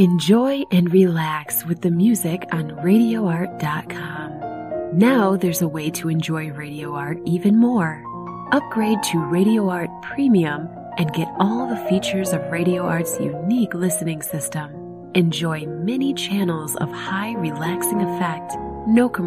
Enjoy and relax with the music on RadioArt.com. Now there's a way to enjoy Radio Art even more. Upgrade to Radio Art Premium and get all the features of Radio Art's unique listening system. Enjoy many channels of high relaxing effect, no